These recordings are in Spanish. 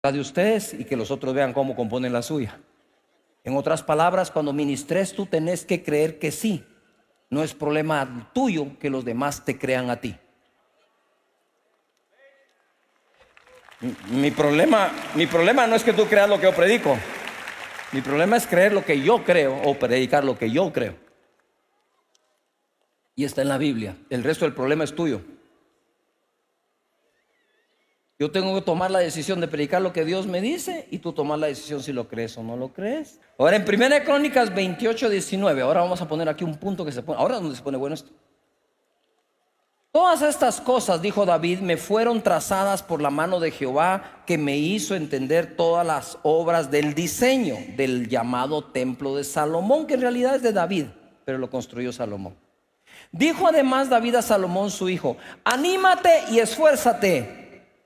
la de ustedes y que los otros vean cómo componen la suya. En otras palabras, cuando ministres tú tenés que creer que sí. No es problema tuyo que los demás te crean a ti. Mi problema no es que tú creas lo que yo predico. Mi problema es creer lo que yo creo o predicar lo que yo creo. Y está en la Biblia. El resto del problema es tuyo. Yo tengo que tomar la decisión de predicar lo que Dios me dice y tú tomar la decisión si lo crees o no lo crees. Ahora en 1 Crónicas 28:19, ahora vamos a poner aquí un punto que se pone, ahora es donde se pone bueno esto. Todas estas cosas, dijo David, me fueron trazadas por la mano de Jehová, que me hizo entender todas las obras del diseño del llamado templo de Salomón, que en realidad es de David, pero lo construyó Salomón. Dijo además David a Salomón su hijo: anímate y esfuérzate.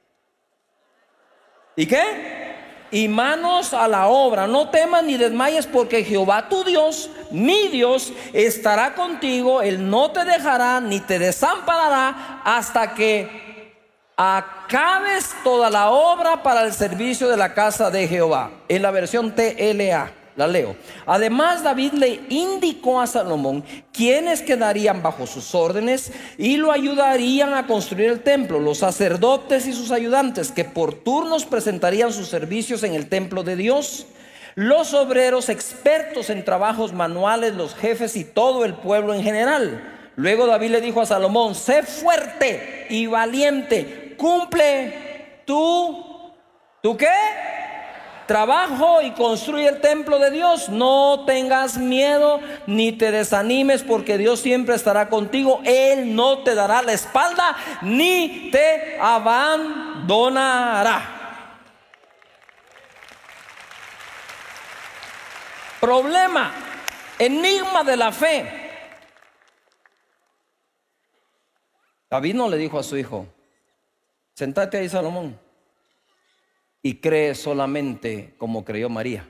¿Y qué? Y manos a la obra, no temas ni desmayes, porque Jehová tu Dios, mi Dios, estará contigo. Él no te dejará ni te desamparará hasta que acabes toda la obra para el servicio de la casa de Jehová. En la versión TLA, la leo. Además David le indicó a Salomón quienes quedarían bajo sus órdenes y lo ayudarían a construir el templo: los sacerdotes y sus ayudantes, que por turnos presentarían sus servicios en el templo de Dios, los obreros expertos en trabajos manuales, los jefes y todo el pueblo en general. Luego David le dijo a Salomón: sé fuerte y valiente, cumple ¿tú qué? Trabajo y construye el templo de Dios. No tengas miedo ni te desanimes, porque Dios siempre estará contigo. Él no te dará la espalda ni te abandonará. Problema, enigma de la fe. David no le dijo a su hijo: sentate ahí, Salomón, y cree solamente como creyó María,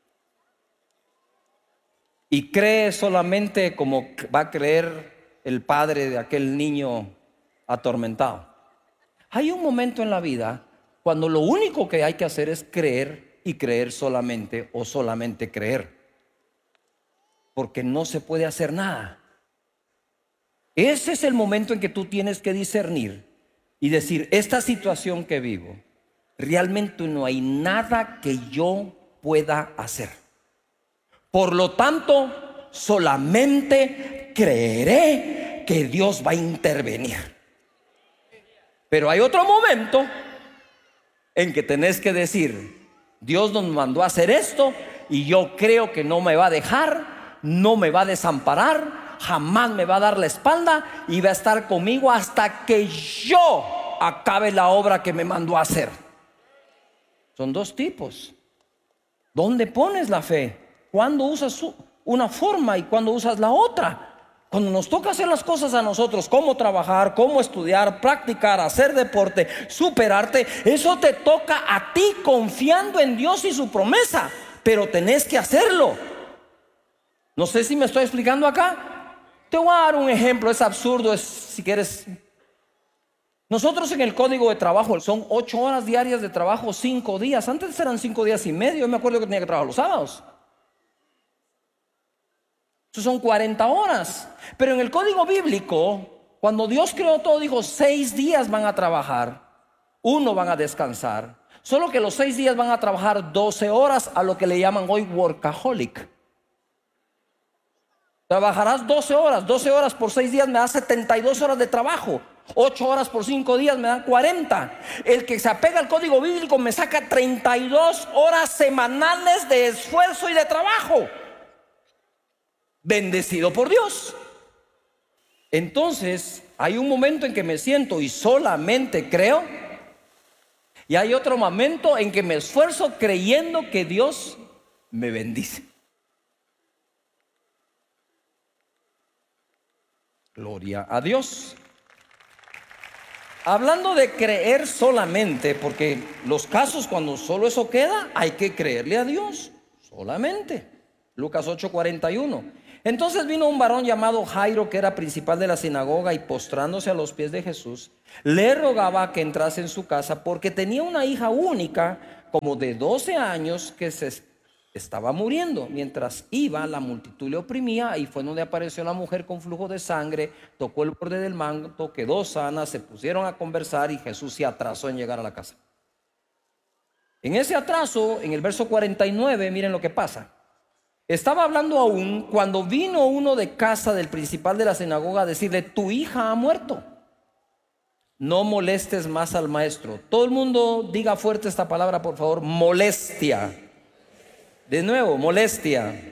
y cree solamente como va a creer el padre de aquel niño atormentado. Hay un momento en la vida cuando lo único que hay que hacer es creer, y creer solamente, o solamente creer, porque no se puede hacer nada. Ese es el momento en que tú tienes que discernir y decir: esta situación que vivo, realmente no hay nada que yo pueda hacer. Por lo tanto, solamente creeré que Dios va a intervenir. Pero hay otro momento en que tenés que decir: Dios nos mandó a hacer esto y yo creo que no me va a dejar, no me va a desamparar, jamás me va a dar la espalda y va a estar conmigo hasta que yo acabe la obra que me mandó a hacer. Son dos tipos. ¿Dónde pones la fe? ¿Cuándo usas una forma y cuándo usas la otra? Cuando nos toca hacer las cosas a nosotros, cómo trabajar, cómo estudiar, practicar, hacer deporte, superarte, eso te toca a ti, confiando en Dios y su promesa, pero tenés que hacerlo. No sé si me estoy explicando acá. Te voy a dar un ejemplo, es absurdo, si quieres. Nosotros en el código de trabajo son 8 horas diarias de trabajo, 5 días. Antes eran 5 días y medio. Yo me acuerdo que tenía que trabajar los sábados. Eso son 40 horas. Pero en el código bíblico, cuando Dios creó todo, dijo: 6 días van a trabajar, 1 van a descansar. Solo que los 6 días van a trabajar 12 horas, a lo que le llaman hoy workaholic. Trabajarás 12 horas por 6 días me da 72 horas de trabajo. 8 horas por 5 días me dan 40. El que se apega al código bíblico me saca 32 horas semanales de esfuerzo y de trabajo. Bendecido por Dios. Entonces hay un momento en que me siento y solamente creo, y hay otro momento en que me esfuerzo creyendo que Dios me bendice. Gloria a Dios. Hablando de creer solamente, porque los casos cuando solo eso queda, hay que creerle a Dios solamente. Lucas 8:41. Entonces vino un varón llamado Jairo, que era principal de la sinagoga, y postrándose a los pies de Jesús, le rogaba que entrase en su casa, porque tenía una hija única como de 12 años que se estaba muriendo. Mientras iba, la multitud le oprimía. Ahí fue donde apareció la mujer con flujo de sangre, tocó el borde del manto, quedó sana, se pusieron a conversar y Jesús se atrasó en llegar a la casa. En ese atraso, en el verso 49, miren lo que pasa. Estaba hablando aún cuando vino uno de casa del principal de la sinagoga a decirle: tu hija ha muerto, no molestes más al maestro. Todo el mundo diga fuerte esta palabra, por favor: molestia. De nuevo, molestia.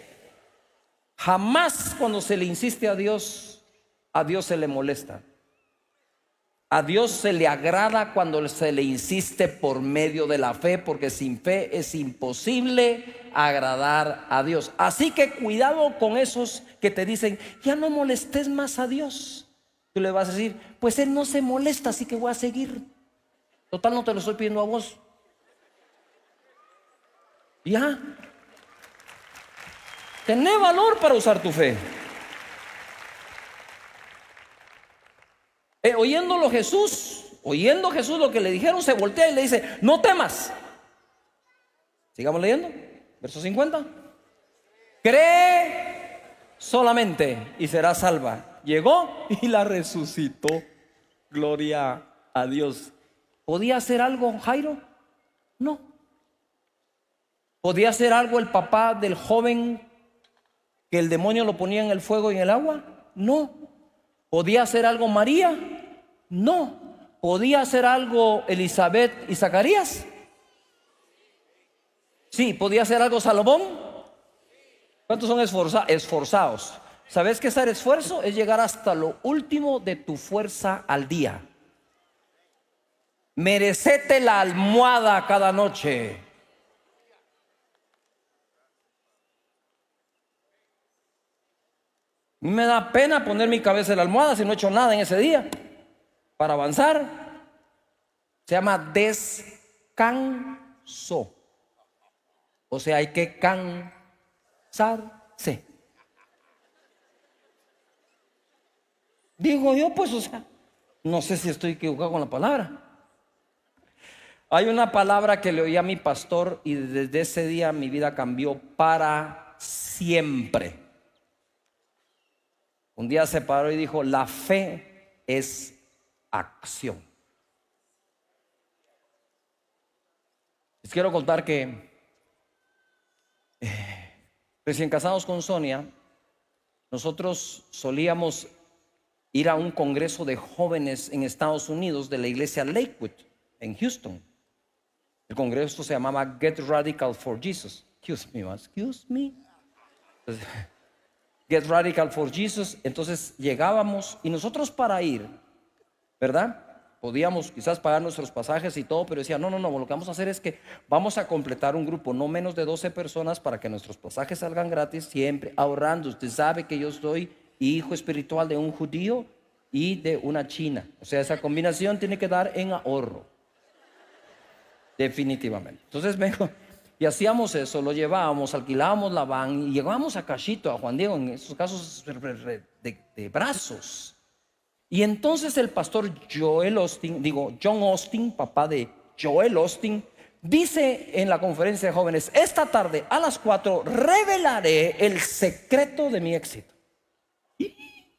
Jamás cuando se le insiste a Dios se le molesta. A Dios se le agrada cuando se le insiste por medio de la fe, porque sin fe es imposible agradar a Dios. Así que cuidado con esos que te dicen: ya no molestes más a Dios. Tú le vas a decir: pues Él no se molesta, así que voy a seguir. Total, no te lo estoy pidiendo a vos. Ya. Tené valor para usar tu fe. Oyendo Jesús lo que le dijeron, se voltea y le dice: no temas. Sigamos leyendo, verso 50. Cree solamente y serás salva. Llegó y la resucitó. Gloria a Dios. ¿Podía hacer algo Jairo? No. ¿Podía hacer algo el papá del joven que el demonio lo ponía en el fuego y en el agua? No. ¿Podía hacer algo María? No. ¿Podía hacer algo Elizabeth y Zacarías? Sí. ¿Podía hacer algo Salomón? ¿Cuántos son esforzados? ¿Sabes qué es el esfuerzo? Es llegar hasta lo último de tu fuerza al día. Merecete la almohada cada noche. Me da pena poner mi cabeza en la almohada si no he hecho nada en ese día. Para avanzar, se llama descanso. O sea, hay que cansarse. Digo yo, pues, o sea, no sé si estoy equivocado con la palabra. Hay una palabra que le oí a mi pastor y desde ese día mi vida cambió para siempre. Un día se paró y dijo: la fe es acción. Les quiero contar que recién casados con Sonia, nosotros solíamos ir a un congreso de jóvenes en Estados Unidos de la iglesia Lakewood en Houston. El congreso se llamaba Get Radical for Jesus. Excuse me. Get Radical for Jesus. Entonces llegábamos y nosotros, para ir, ¿verdad? Podíamos quizás pagar nuestros pasajes y todo, pero decía: no, lo que vamos a hacer es que vamos a completar un grupo no menos de 12 personas para que nuestros pasajes salgan gratis, siempre ahorrando. Usted sabe que yo soy hijo espiritual de un judío y de una china. O sea, esa combinación tiene que dar en ahorro. Definitivamente. Entonces vengo y hacíamos eso, lo llevábamos, alquilábamos la van y llegábamos a Cachito, a Juan Diego, en esos casos de brazos. Y entonces el pastor John Austin, papá de Joel Austin, dice en la conferencia de jóvenes: esta tarde a las 4 revelaré el secreto de mi éxito. Y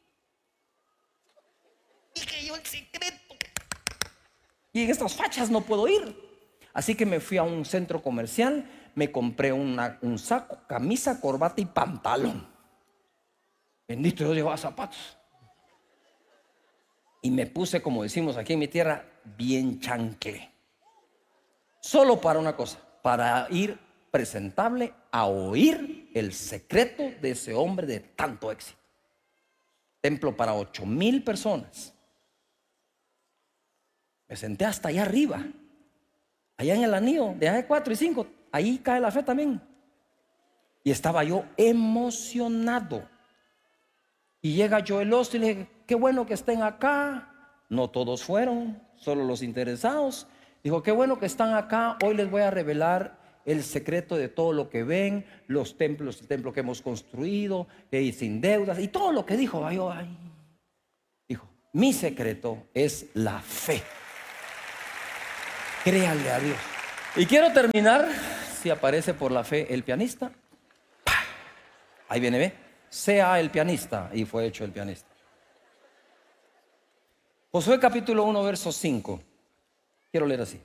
que yo el secreto. Y en estas fachas no puedo ir. Así que me fui a un centro comercial, me compré un saco, camisa, corbata y pantalón. Bendito, yo llevaba zapatos. Y me puse, como decimos aquí en mi tierra, bien chancle. Solo para una cosa: para ir presentable a oír el secreto de ese hombre de tanto éxito. Templo para 8,000 personas. Me senté hasta allá arriba, allá en el anillo de A4 y 5. Ahí cae la fe también. Y estaba yo emocionado. Y llega Joel Austin y le dije: qué bueno que estén acá. No todos fueron, solo los interesados. Dijo: qué bueno que están acá. Hoy les voy a revelar el secreto de todo lo que ven, los templos, el templo que hemos construido, y sin deudas, y todo lo que dijo. Dijo: mi secreto es la fe. Créanle a Dios. Y quiero terminar, si aparece por la fe el pianista. Ahí viene, ve. Sea el pianista. Y fue hecho el pianista. Josué capítulo 1, verso 5. Quiero leer así.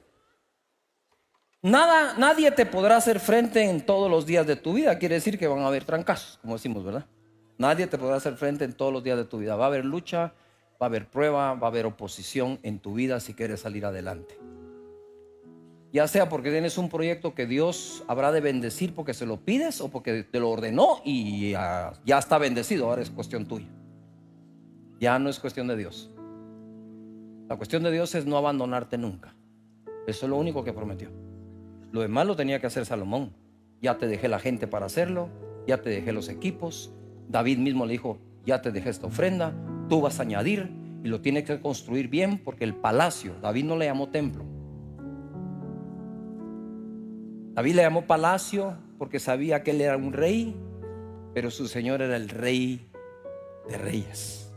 Nadie te podrá hacer frente en todos los días de tu vida. Quiere decir que van a haber trancazos, como decimos, ¿verdad? Nadie te podrá hacer frente en todos los días de tu vida. Va a haber lucha, va a haber prueba, va a haber oposición en tu vida si quieres salir adelante. Ya sea porque tienes un proyecto que Dios habrá de bendecir porque se lo pides, o porque te lo ordenó y ya está bendecido. Ahora es cuestión tuya. Ya no es cuestión de Dios. La cuestión de Dios es no abandonarte nunca. Eso es lo único que prometió. Lo demás lo tenía que hacer Salomón. Ya te dejé la gente para hacerlo, ya te dejé los equipos. David mismo le dijo: ya te dejé esta ofrenda, tú vas a añadir, y lo tiene que construir bien, porque el palacio, David no le llamó templo. David le llamó palacio porque sabía que él era un rey, pero su Señor era el Rey de Reyes.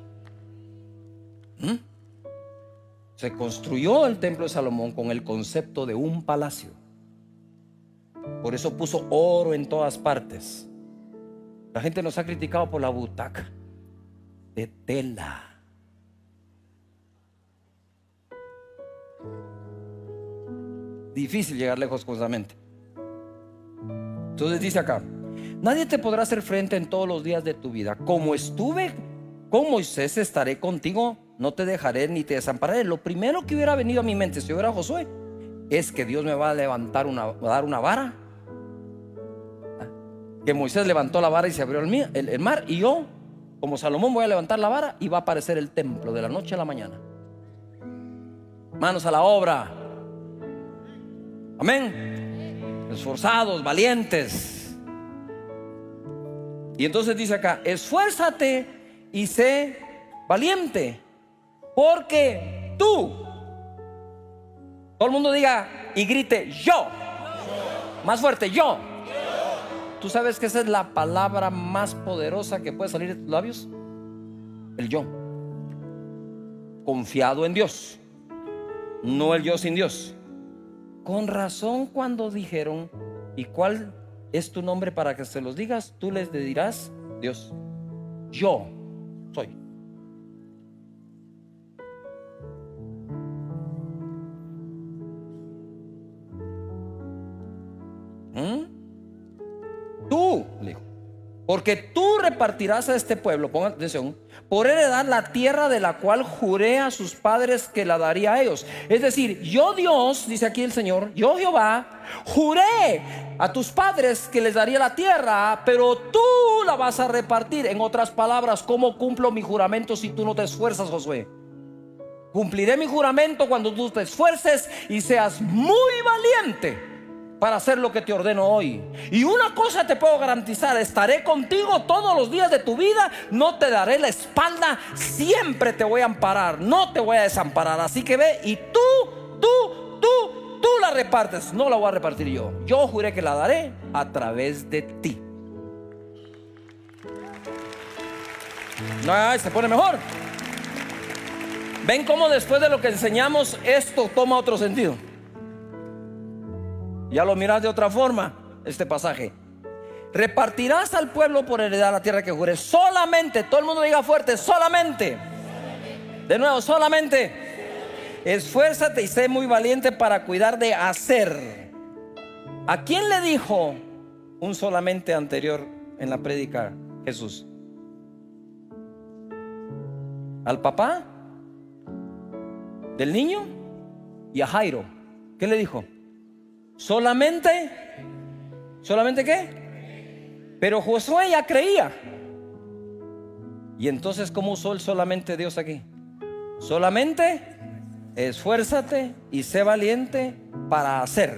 Se construyó el templo de Salomón con el concepto de un palacio. Por eso puso oro en todas partes. La gente nos ha criticado por la butaca de tela. Difícil llegar lejos con esa mente. Entonces dice acá: nadie te podrá hacer frente en todos los días de tu vida. Como estuve con Moisés, estaré contigo, no te dejaré ni te desampararé. Lo primero que hubiera venido a mi mente si yo era Josué es que Dios me va a levantar a dar una vara. Que Moisés levantó la vara y se abrió el mar, y yo, como Salomón, voy a levantar la vara y va a aparecer el templo de la noche a la mañana. Manos a la obra. Amén. Esforzados, valientes. Y entonces dice acá: esfuérzate y sé valiente, porque tú. Todo el mundo diga y grite: yo. Más fuerte: yo. ¿Tú sabes que esa es la palabra más poderosa que puede salir de tus labios? El yo. Confiado en Dios, no el yo sin Dios. Con razón, cuando dijeron: ¿y cuál es tu nombre para que se los digas? Tú les dirás: Dios. Yo soy. Tú, le dijo, porque tú repartirás a este pueblo, pongan atención, por heredad la tierra de la cual juré a sus padres que la daría a ellos. Es decir, yo Dios, dice aquí el Señor, yo Jehová, juré a tus padres que les daría la tierra, pero tú la vas a repartir. En otras palabras, ¿cómo cumplo mi juramento si tú no te esfuerzas, Josué? Cumpliré mi juramento cuando tú te esfuerces y seas muy valiente para hacer lo que te ordeno hoy. Y una cosa te puedo garantizar: estaré contigo todos los días de tu vida. No te daré la espalda, siempre te voy a amparar, no te voy a desamparar. Así que ve y tú la repartes. No la voy a repartir yo. Yo juré que la daré a través de ti. No, se pone mejor. ¿Ven cómo después de lo que enseñamos esto toma otro sentido? Ya lo miras de otra forma este pasaje. Repartirás al pueblo por heredad la tierra que juré. Solamente, todo el mundo diga fuerte: solamente. De nuevo: solamente. Esfuérzate y sé muy valiente para cuidar de hacer. ¿A quién le dijo un solamente anterior en la prédica Jesús? ¿Al papá del niño? Y a Jairo. ¿Qué le dijo? Solamente ¿qué? Pero Josué ya creía. Y entonces, ¿cómo usó el solamente Dios aquí? Solamente esfuérzate y sé valiente para hacer.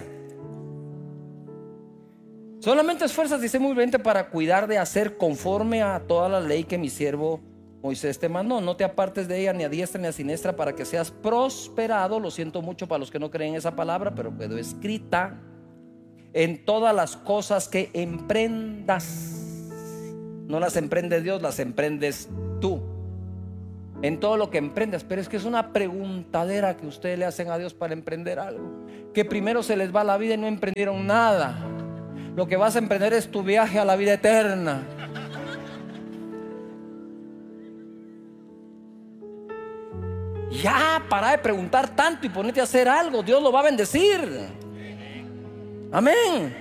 Solamente esfuérzate y sé muy valiente para cuidar de hacer conforme a toda la ley que mi siervo Moisés te mandó. No te apartes de ella ni a diestra ni a siniestra, para que seas prosperado. Lo siento mucho para los que no creen esa palabra, pero quedó escrita: en todas las cosas que emprendas. No las emprende Dios, las emprendes tú. en todo lo que emprendas. Pero es que es una preguntadera que ustedes le hacen a Dios para emprender algo, que primero se les va la vida y no emprendieron nada. Lo que vas a emprender es tu viaje a la vida eterna. Ya, para de preguntar tanto y ponete a hacer algo. Dios lo va a bendecir. Amén.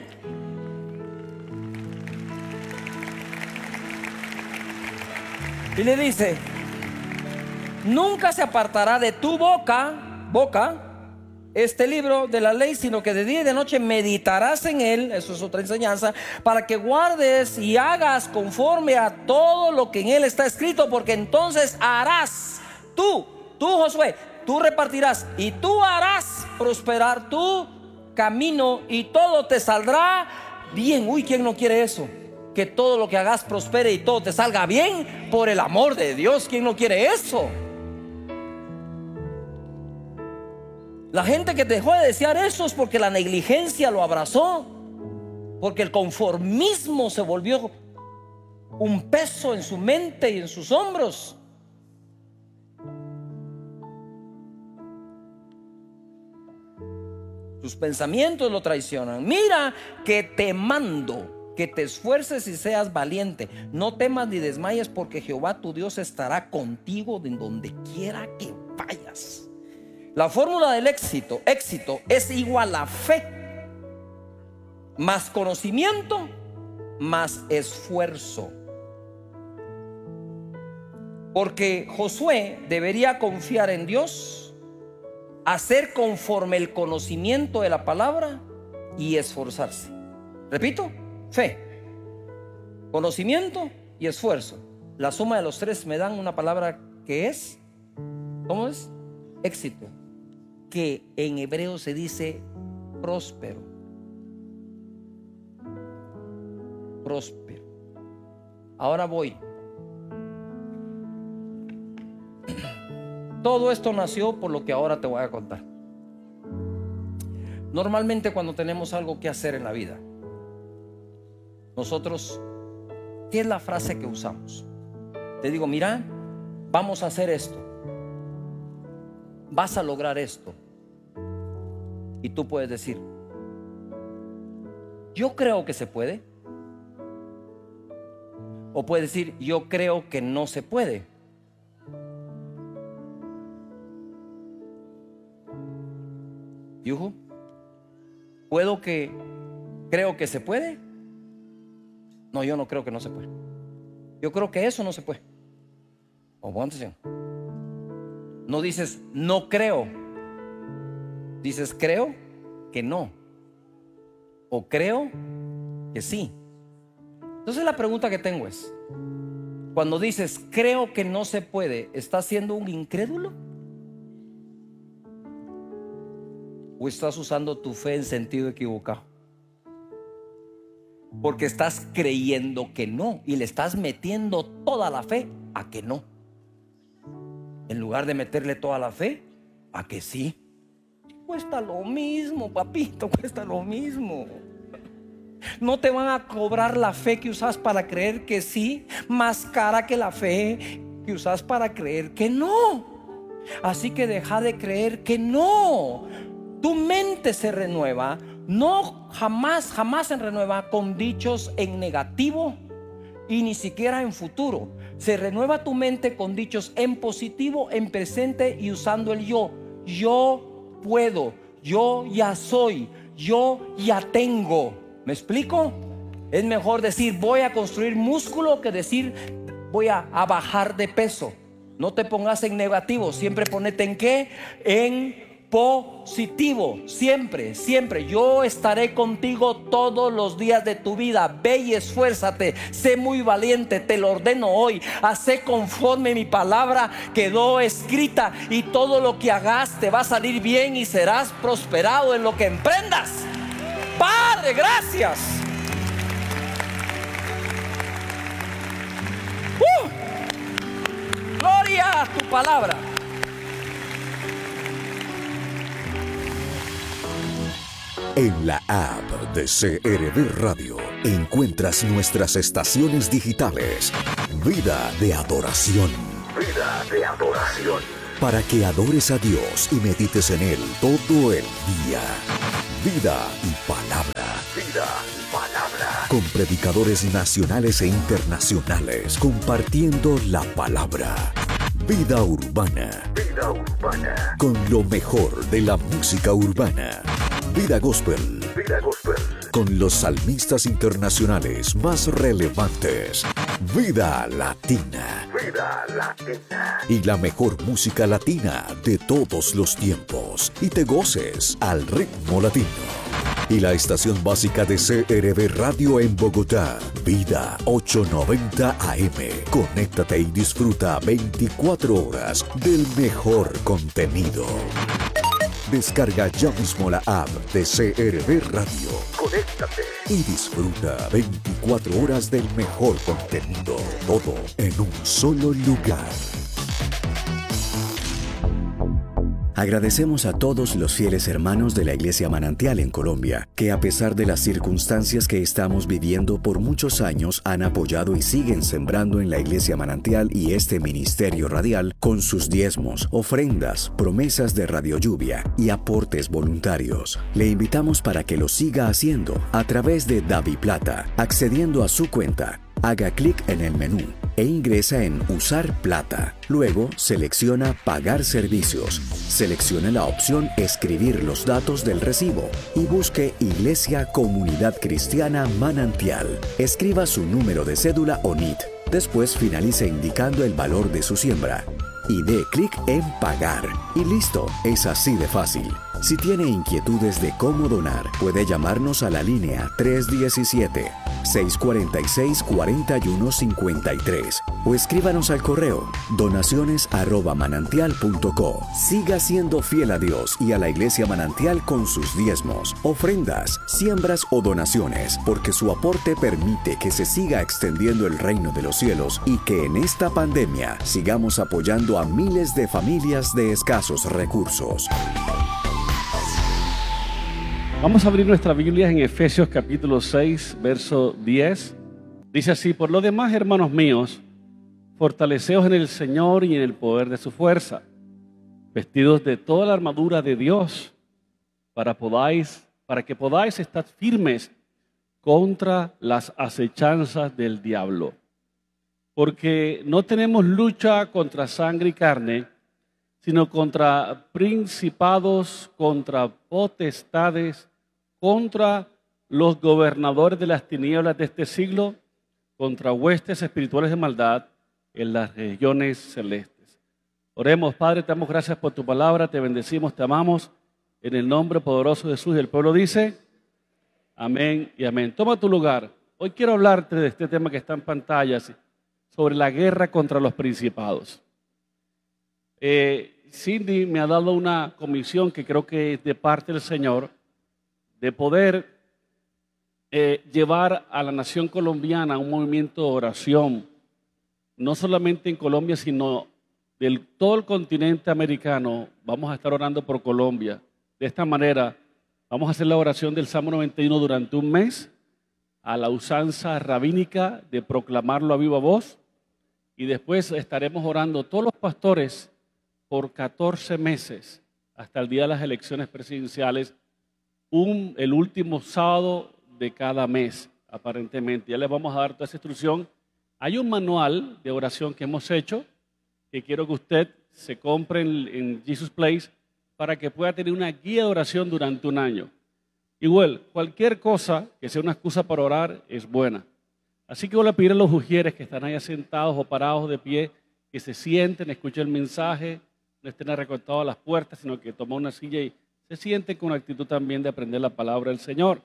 Y le dice: nunca se apartará de tu boca este libro de la ley, sino que de día y de noche meditarás en él. Eso es otra enseñanza, para que guardes y hagas conforme a todo lo que en él está escrito, porque entonces harás tú Josué, tú repartirás y tú harás prosperar tu camino y todo te saldrá bien. Uy, ¿quién no quiere eso? Que todo lo que hagas prospere y todo te salga bien, por el amor de Dios. ¿Quién no quiere eso? La gente que dejó de desear eso es porque la negligencia lo abrazó, porque el conformismo se volvió un peso en su mente y en sus hombros. Sus pensamientos lo traicionan. Mira que te mando que te esfuerces y seas valiente. No temas ni desmayes, porque Jehová tu Dios estará contigo de donde quiera que vayas. La fórmula del éxito es igual a fe más conocimiento más esfuerzo. Porque Josué debería confiar en Dios, hacer conforme el conocimiento de la palabra y esforzarse. Repito: fe, conocimiento y esfuerzo. La suma de los tres me dan una palabra que es, ¿cómo es? Éxito, que en hebreo se dice próspero. Próspero. Ahora voy. Todo esto nació por lo que ahora te voy a contar. Normalmente cuando tenemos algo que hacer en la vida, nosotros, ¿qué es la frase que usamos? Te digo: mira, vamos a hacer esto, vas a lograr esto. Y tú puedes decir: yo creo que se puede. O puedes decir: yo creo que no se puede. Yuhu, creo que se puede. No, yo no creo que no se puede. Yo creo que eso no se puede. O pon atención. No dices no creo, dices creo que no, o creo que sí. Entonces la pregunta que tengo es: cuando dices creo que no se puede, ¿estás siendo un incrédulo? ¿O estás usando tu fe en sentido equivocado? Porque estás creyendo que no y le estás metiendo toda la fe a que no, en lugar de meterle toda la fe a que sí. Cuesta lo mismo, papito, cuesta lo mismo. No te van a cobrar la fe que usas para creer que sí más cara que la fe que usas para creer que no. Así que deja de creer que no. Tu mente se renueva, no jamás se renueva con dichos en negativo y ni siquiera en futuro. Se renueva tu mente con dichos en positivo, en presente y usando el yo. Yo puedo, yo ya soy, yo ya tengo. ¿Me explico? Es mejor decir voy a construir músculo que decir voy a bajar de peso. No te pongas en negativo, siempre ponete en qué, en positivo, siempre, siempre. Yo estaré contigo todos los días de tu vida. Ve y esfuérzate, sé muy valiente, te lo ordeno hoy. Hacé conforme mi palabra quedó escrita, y todo lo que hagas te va a salir bien y serás prosperado en lo que emprendas. Padre, gracias. Gloria a tu palabra. En la app de CRB Radio encuentras nuestras estaciones digitales. Vida de adoración. Vida de adoración. Para que adores a Dios y medites en Él todo el día. Vida y palabra. Vida y palabra. Con predicadores nacionales e internacionales compartiendo la palabra. Vida urbana. Vida urbana. Con lo mejor de la música urbana. Vida gospel. Vida gospel. Con los salmistas internacionales más relevantes. Vida latina. Vida latina. Y la mejor música latina de todos los tiempos. Y te goces al ritmo latino. Y la estación básica de CRB Radio en Bogotá, Vida 890 AM. Conéctate y disfruta 24 horas del mejor contenido. Descarga ya mismo la app de CRB Radio. Conéctate y disfruta 24 horas del mejor contenido. Todo en un solo lugar. Agradecemos a todos los fieles hermanos de la Iglesia Manantial en Colombia, que a pesar de las circunstancias que estamos viviendo por muchos años han apoyado y siguen sembrando en la Iglesia Manantial y este ministerio radial con sus diezmos, ofrendas, promesas de Radio Lluvia y aportes voluntarios. Le invitamos para que lo siga haciendo a través de DaviPlata, accediendo a su cuenta. Haga clic en el menú e ingresa en Usar Plata. Luego selecciona Pagar servicios. Seleccione la opción Escribir los datos del recibo y busque Iglesia Comunidad Cristiana Manantial. Escriba su número de cédula o NIT. Después finalice indicando el valor de su siembra. Y dé clic en Pagar. Y listo, es así de fácil. Si tiene inquietudes de cómo donar, puede llamarnos a la línea 317-646-4153 o escríbanos al correo donaciones@manantial.co. Siga siendo fiel a Dios y a la Iglesia Manantial con sus diezmos, ofrendas, siembras o donaciones, porque su aporte permite que se siga extendiendo el reino de los cielos y que en esta pandemia sigamos apoyando a miles de familias de escasos recursos. Vamos a abrir nuestra Biblia en Efesios capítulo 6, verso 10. Dice así: por lo demás, hermanos míos, fortaleceos en el Señor y en el poder de su fuerza, vestidos de toda la armadura de Dios, para que podáis estar firmes contra las acechanzas del diablo. Porque no tenemos lucha contra sangre y carne, sino contra principados, contra potestades, contra los gobernadores de las tinieblas de este siglo, contra huestes espirituales de maldad en las regiones celestes. Oremos. Padre, te damos gracias por tu palabra, te bendecimos, te amamos, en el nombre poderoso de Jesús. Y el pueblo dice, amén y amén. Toma tu lugar. Hoy quiero hablarte de este tema que está en pantalla, sobre la guerra contra los principados. Cindy me ha dado una comisión que creo que es de parte del Señor, de poder llevar a la nación colombiana un movimiento de oración, no solamente en Colombia, sino de todo el continente americano. Vamos a estar orando por Colombia. De esta manera, vamos a hacer la oración del Salmo 91 durante un mes, a la usanza rabínica de proclamarlo a viva voz, y después estaremos orando todos los pastores por 14 meses, hasta el día de las elecciones presidenciales, el último sábado de cada mes, aparentemente. Ya les vamos a dar toda esa instrucción. Hay un manual de oración que hemos hecho, que quiero que usted se compre en Jesus Place, para que pueda tener una guía de oración durante un año. Igual, cualquier cosa que sea una excusa para orar es buena. Así que voy a pedir a los ujieres que están ahí sentados o parados de pie, que se sienten, escuchen el mensaje, no estén arrecotados a las puertas, sino que tomen una silla y se sienten con actitud también de aprender la palabra del Señor.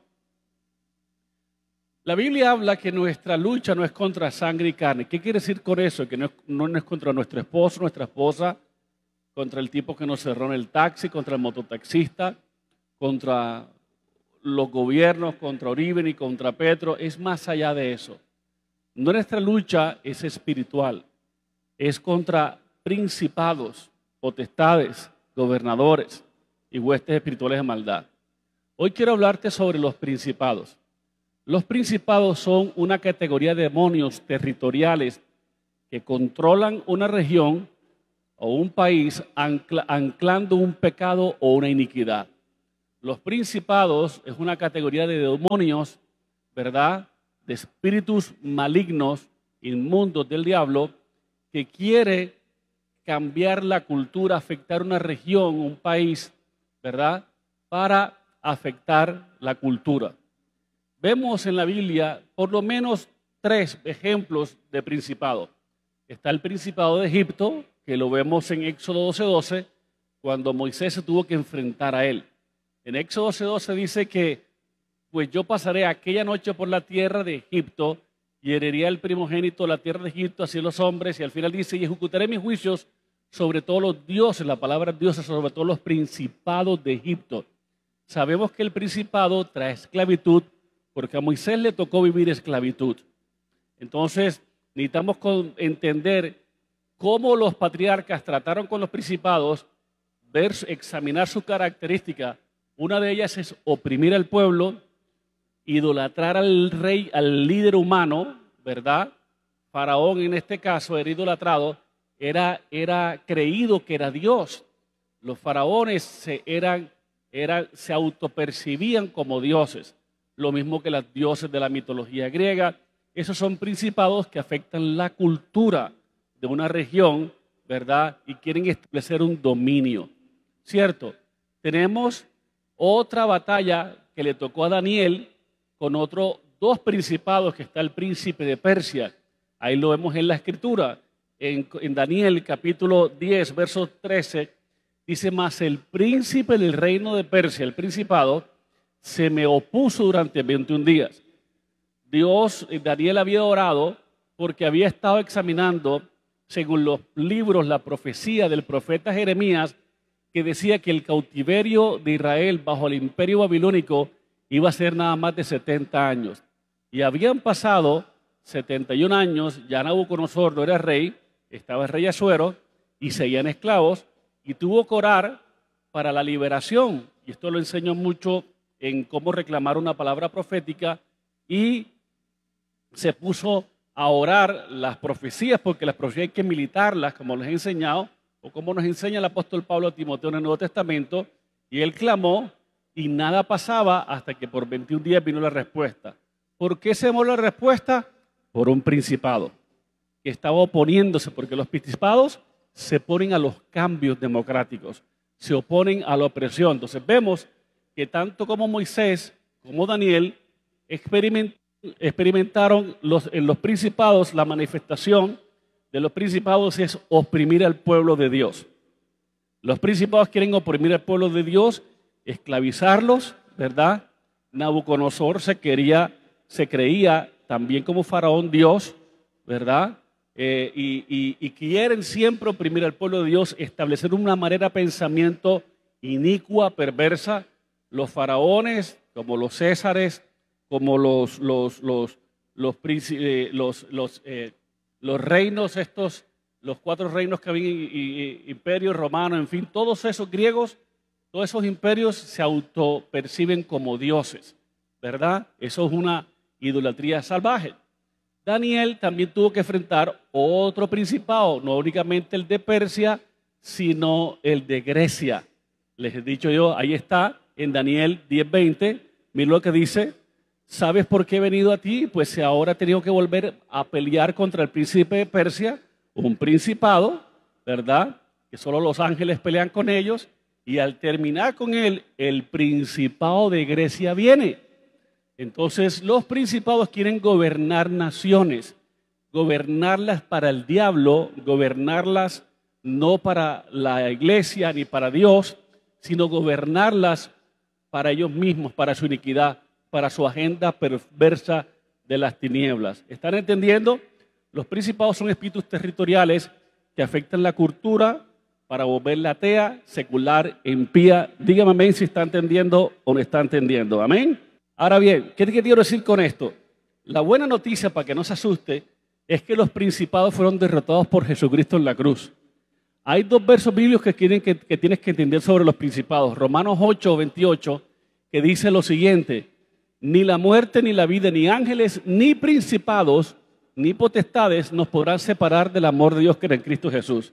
La Biblia habla que nuestra lucha no es contra sangre y carne. ¿Qué quiere decir con eso? Que no es contra nuestro esposo, nuestra esposa, contra el tipo que nos cerró en el taxi, contra el mototaxista, contra los gobiernos, contra Uribe y contra Petro. Es más allá de eso. Nuestra lucha es espiritual. Es contra principados, potestades, gobernadores y huestes espirituales de maldad. Hoy quiero hablarte sobre los principados. Los principados son una categoría de demonios territoriales que controlan una región o un país anclando un pecado o una iniquidad. Los principados es una categoría de demonios, ¿verdad? De espíritus malignos, inmundos del diablo, que quiere cambiar la cultura, afectar una región, un país, ¿verdad? Para afectar la cultura. Vemos en la Biblia por lo menos 3 ejemplos de principado. Está el principado de Egipto, que lo vemos en Éxodo 12:12, cuando Moisés se tuvo que enfrentar a él. En Éxodo 12:12 dice que, pues yo pasaré aquella noche por la tierra de Egipto y heriré el primogénito de la tierra de Egipto, así los hombres, y al final dice, y ejecutaré mis juicios sobre todos los dioses, la palabra dioses, sobre todos los principados de Egipto. Sabemos que el principado trae esclavitud, porque a Moisés le tocó vivir esclavitud. Entonces, necesitamos entender cómo los patriarcas trataron con los principados, examinar sus características. Una de ellas es oprimir al pueblo, idolatrar al rey, al líder humano, ¿verdad? Faraón en este caso era idolatrado, era creído que era Dios. Los faraones se autopercibían como dioses, lo mismo que las dioses de la mitología griega. Esos son principados que afectan la cultura de una región, ¿verdad? Y quieren establecer un dominio, ¿cierto? Tenemos otra batalla que le tocó a Daniel con otros 2 principados, que está el príncipe de Persia. Ahí lo vemos en la escritura. En Daniel capítulo 10, verso 13, dice, mas el príncipe del reino de Persia, el principado, se me opuso durante 21 días. Daniel había orado porque había estado examinando, según los libros, la profecía del profeta Jeremías, que decía que el cautiverio de Israel bajo el imperio babilónico iba a ser nada más de 70 años. Y habían pasado 71 años, ya Nabucodonosor no era rey, estaba el rey Asuero, y seguían esclavos, y tuvo que orar para la liberación. Y esto lo enseñó mucho en cómo reclamar una palabra profética, y se puso a orar las profecías, porque las profecías hay que militarlas, como les he enseñado, o como nos enseña el apóstol Pablo a Timoteo en el Nuevo Testamento, y él clamó, y nada pasaba hasta que por 21 días vino la respuesta. ¿Por qué se demoró la respuesta? Por un principado que estaba oponiéndose, porque los principados se oponen a los cambios democráticos, se oponen a la opresión. Entonces vemos que tanto como Moisés como Daniel experimentaron en los principados, la manifestación de los principados es oprimir al pueblo de Dios. Los principados quieren oprimir al pueblo de Dios, esclavizarlos, ¿verdad? Nabucodonosor se creía también como faraón Dios, ¿verdad? Y quieren siempre oprimir al pueblo de Dios, establecer una manera de pensamiento inicua, perversa. Los faraones, como los césares, como los reinos estos, los 4 reinos que había, imperio romano, en fin, todos esos griegos, todos esos imperios se autoperciben como dioses, ¿verdad? Eso es una idolatría salvaje. Daniel también tuvo que enfrentar otro principado, no únicamente el de Persia, sino el de Grecia. Les he dicho yo, ahí está, en Daniel 10:20, miren lo que dice, ¿sabes por qué he venido a ti? Pues ahora he tenido que volver a pelear contra el príncipe de Persia, un principado, ¿verdad? Que solo los ángeles pelean con ellos, y al terminar con él, el principado de Grecia viene. Entonces los principados quieren gobernar naciones, gobernarlas para el diablo, gobernarlas no para la iglesia ni para Dios, sino gobernarlas para ellos mismos, para su iniquidad, para su agenda perversa de las tinieblas. ¿Están entendiendo? Los principados son espíritus territoriales que afectan la cultura para volverla atea, secular, impía. Dígame amén si está entendiendo o no está entendiendo. Amén. Ahora bien, ¿qué quiero decir con esto? La buena noticia, para que no se asuste, es que los principados fueron derrotados por Jesucristo en la cruz. Hay 2 versos bíblicos que tienes que entender sobre los principados. Romanos 8:28, que dice lo siguiente: ni la muerte, ni la vida, ni ángeles, ni principados, ni potestades nos podrán separar del amor de Dios que era en Cristo Jesús.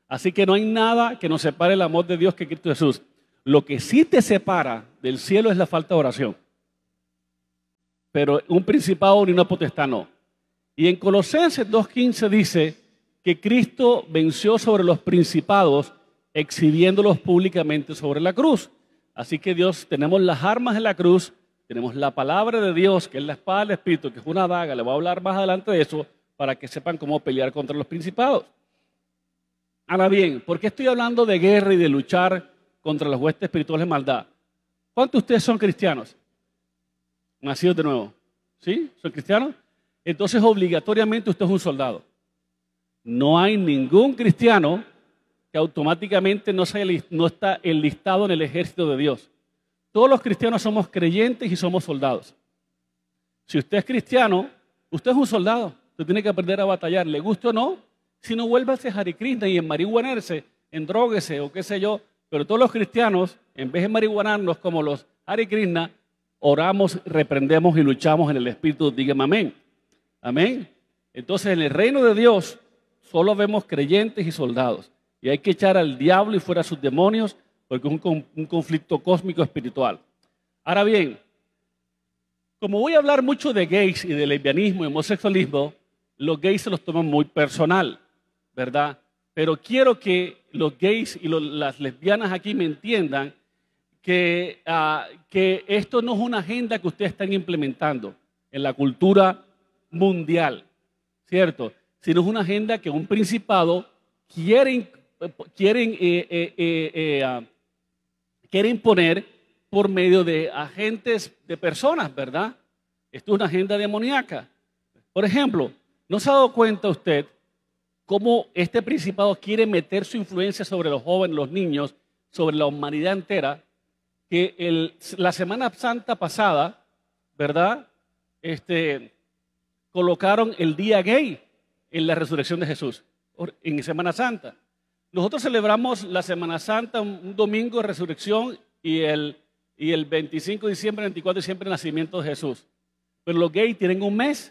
Así que no hay nada que nos separe el amor de Dios que Cristo Jesús. Lo que sí te separa del cielo es la falta de oración. Pero un principado ni una potestad no. Y en Colosenses 2:15 dice que Cristo venció sobre los principados exhibiéndolos públicamente sobre la cruz. Así que Dios, tenemos las armas de la cruz, tenemos la palabra de Dios, que es la espada del Espíritu, que es una daga. Le voy a hablar más adelante de eso para que sepan cómo pelear contra los principados. Ahora bien, ¿por qué estoy hablando de guerra y de luchar contra las huestes espirituales de maldad? ¿Cuántos de ustedes son cristianos? Nacidos de nuevo. ¿Sí? ¿Son cristianos? Entonces obligatoriamente usted es un soldado. No hay ningún cristiano que automáticamente no está enlistado en el ejército de Dios. Todos los cristianos somos creyentes y somos soldados. Si usted es cristiano, usted es un soldado. Usted tiene que aprender a batallar, le guste o no. Si no, vuélvase a Hare Krishna y en marihuanarse, endróguese o qué sé yo. Pero todos los cristianos, en vez de marihuanarnos como los Hare Krishna, oramos, reprendemos y luchamos en el Espíritu. Dígame amén. Amén. Entonces, en el reino de Dios, solo vemos creyentes y soldados. Y hay que echar al diablo y fuera a sus demonios, porque es un conflicto cósmico espiritual. Ahora bien, como voy a hablar mucho de gays y de lesbianismo y homosexualismo, los gays se los toman muy personal, ¿verdad? Pero quiero que los gays y las lesbianas aquí me entiendan que esto no es una agenda que ustedes están implementando en la cultura mundial, ¿cierto? Sino es una agenda que un principado quiere imponer por medio de agentes de personas, ¿verdad? Esto es una agenda demoníaca. Por ejemplo, ¿no se ha dado cuenta usted cómo este principado quiere meter su influencia sobre los jóvenes, los niños, sobre la humanidad entera? Que la Semana Santa pasada, ¿verdad? Colocaron el día gay en la resurrección de Jesús, en Semana Santa. Nosotros celebramos la Semana Santa un domingo de resurrección y el 25 de diciembre, 24 de diciembre, el nacimiento de Jesús. Pero los gays tienen un mes.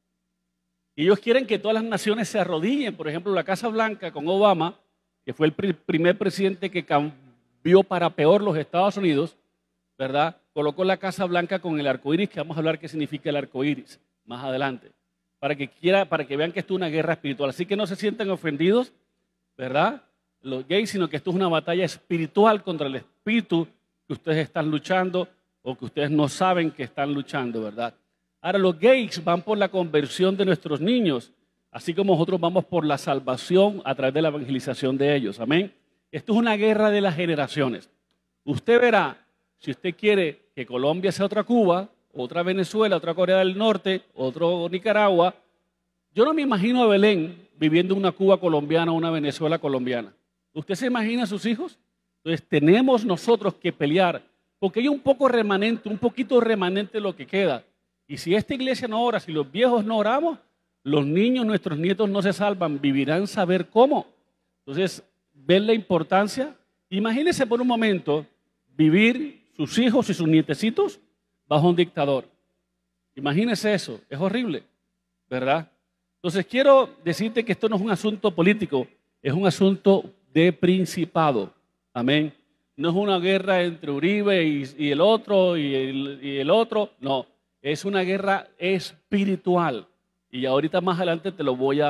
Y ellos quieren que todas las naciones se arrodillen. Por ejemplo, la Casa Blanca con Obama, que fue el primer presidente que cambió para peor los Estados Unidos, ¿verdad? Colocó la Casa Blanca con el arco iris, que vamos a hablar qué significa el arco iris más adelante, para que vean que esto es una guerra espiritual. Así que no se sientan ofendidos, ¿verdad? Los gays, sino que esto es una batalla espiritual contra el espíritu que ustedes están luchando o que ustedes no saben que están luchando, ¿verdad? Ahora, los gays van por la conversión de nuestros niños, así como nosotros vamos por la salvación a través de la evangelización de ellos. Amén. Esto es una guerra de las generaciones. Usted verá, si usted quiere que Colombia sea otra Cuba, otra Venezuela, otra Corea del Norte, otro Nicaragua, yo no me imagino a Belén viviendo una Cuba colombiana o una Venezuela colombiana. ¿Usted se imagina a sus hijos? Entonces tenemos nosotros que pelear, porque hay un poquito remanente de lo que queda. Y si esta iglesia no ora, si los viejos no oramos, los niños, nuestros nietos no se salvan, vivirán saber cómo. Entonces, ¿ven la importancia? Imagínense por un momento vivir sus hijos y sus nietecitos bajo un dictador. Imagínense eso, es horrible, ¿verdad? Entonces, quiero decirte que esto no es un asunto político, es un asunto de principado. Amén. No es una guerra entre Uribe y el otro y el otro, no. Es una guerra espiritual. Y ahorita más adelante te lo voy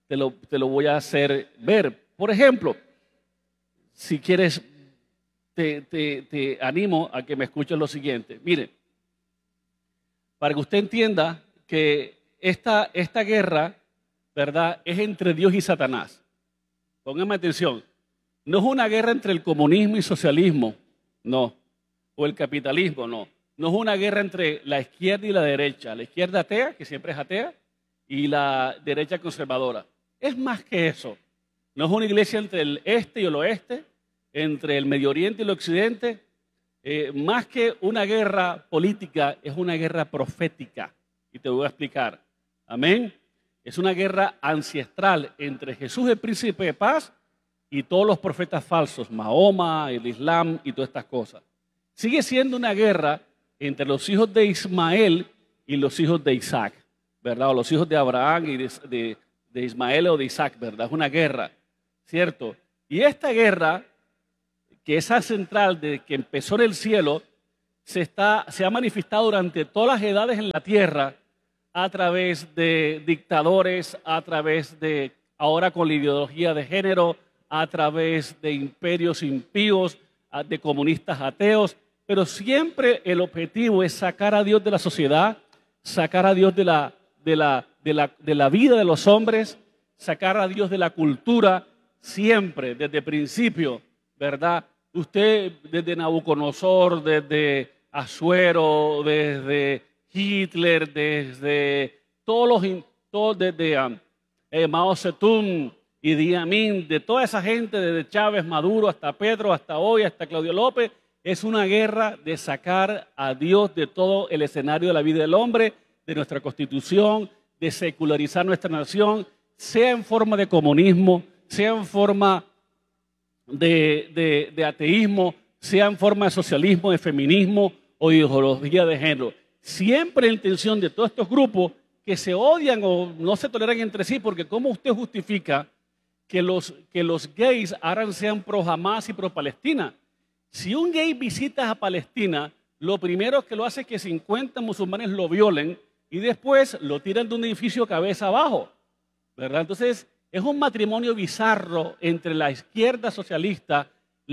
a hacer ver. Por ejemplo, si quieres, te animo a que me escuches lo siguiente. Mire, para que usted entienda que esta guerra, ¿verdad?, es entre Dios y Satanás. Póngame atención. No es una guerra entre el comunismo y socialismo, no. O el capitalismo, no. No es una guerra entre la izquierda y la derecha. La izquierda atea, que siempre es atea, y la derecha conservadora. Es más que eso. No es una iglesia entre el este y el oeste, entre el Medio Oriente y el Occidente. Más que una guerra política, es una guerra profética. Y te voy a explicar. Amén. Es una guerra ancestral entre Jesús, el príncipe de paz, y todos los profetas falsos, Mahoma, el Islam y todas estas cosas. Sigue siendo una guerra entre los hijos de Ismael y los hijos de Isaac, ¿verdad? O los hijos de Abraham y de Ismael o de Isaac, ¿verdad? Es una guerra, ¿cierto? Y esta guerra, que es central de que empezó en el cielo, se ha manifestado durante todas las edades en la tierra a través de dictadores, a través de, ahora con la ideología de género, a través de imperios impíos, de comunistas ateos, pero siempre el objetivo es sacar a Dios de la sociedad, sacar a Dios de la vida de los hombres, sacar a Dios de la cultura, siempre, desde el principio, ¿verdad? Usted desde Nabucodonosor, desde Asuero, desde Hitler, desde desde Mao Zedong, Idi Amin, de toda esa gente, desde Chávez, Maduro, hasta Petro, hasta hoy, hasta Claudio López, es una guerra de sacar a Dios de todo el escenario de la vida del hombre, de nuestra constitución, de secularizar nuestra nación, sea en forma de comunismo, sea en forma de ateísmo, sea en forma de socialismo, de feminismo o ideología de género. Siempre la intención de todos estos grupos que se odian o no se toleran entre sí, porque ¿cómo usted justifica que los gays ahora sean pro Hamas y pro Palestina? Si un gay visita a Palestina, lo primero que lo hace es que 50 musulmanes lo violen y después lo tiran de un edificio cabeza abajo, ¿verdad? Entonces, es un matrimonio bizarro entre la izquierda socialista